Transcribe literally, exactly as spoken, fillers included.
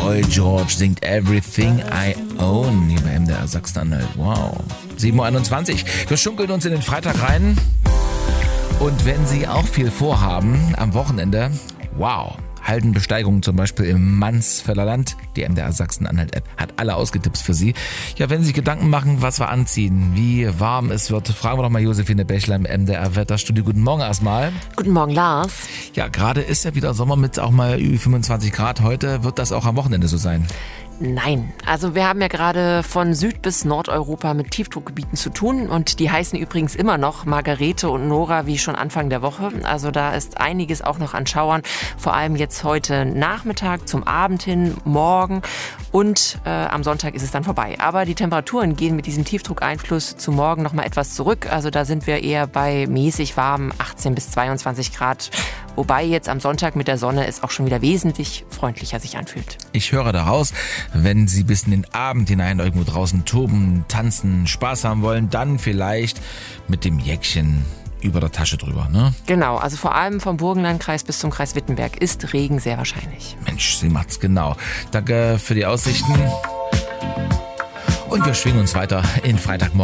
Boy George singt Everything I Own hier bei M D R Sachsen-Anhalt. Wow. sieben Uhr einundzwanzig. Wir schunkeln uns in den Freitag rein. Und wenn Sie auch viel vorhaben am Wochenende, wow, halten Besteigungen zum Beispiel im Mansfelder Land. Die M D R Sachsen-Anhalt-App hat alle ausgetippt für Sie. Ja, wenn Sie sich Gedanken machen, was wir anziehen, wie warm es wird, fragen wir doch mal Josephine Bächler im M D R-Wetterstudio. Guten Morgen erstmal. Guten Morgen, Lars. Ja, gerade ist ja wieder Sommer mit auch mal über fünfundzwanzig Grad. Heute wird das auch am Wochenende so sein. Nein, also wir haben ja gerade von Süd- bis Nordeuropa mit Tiefdruckgebieten zu tun und die heißen übrigens immer noch Margarete und Nora wie schon Anfang der Woche. Also da ist einiges auch noch an Schauern, vor allem jetzt heute Nachmittag zum Abend hin, morgen und äh, am Sonntag ist es dann vorbei. Aber die Temperaturen gehen mit diesem Tiefdruckeinfluss zu morgen noch mal etwas zurück. Also da sind wir eher bei mäßig warm achtzehn bis zweiundzwanzig Grad. Wobei jetzt am Sonntag mit der Sonne es auch schon wieder wesentlich freundlicher sich anfühlt. Ich höre daraus, wenn Sie bis in den Abend hinein irgendwo draußen toben, tanzen, Spaß haben wollen, dann vielleicht mit dem Jäckchen über der Tasche drüber, ne? Genau, also vor allem vom Burgenlandkreis bis zum Kreis Wittenberg ist Regen sehr wahrscheinlich. Mensch, sie macht's genau. Danke für die Aussichten. Und wir schwingen uns weiter in Freitagmorgen.